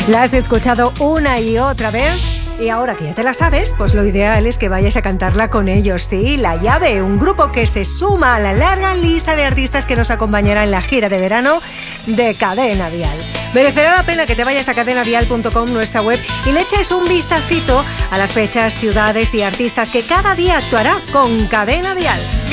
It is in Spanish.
La has escuchado una y otra vez. Y ahora que ya te la sabes, pues lo ideal es que vayas a cantarla con ellos. Sí, La Llave, un grupo que se suma a la larga lista de artistas que nos acompañará en la gira de verano de Cadena Dial. Merecerá la pena que te vayas a cadenadial.com, nuestra web, y le eches un vistacito a las fechas, ciudades y artistas que cada día actuará con Cadena Dial.